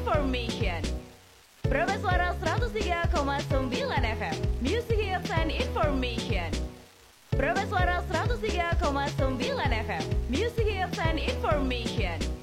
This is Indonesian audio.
Information. Probe Suara 103,9 FM. Music Hits and Information. Probe Suara 103,9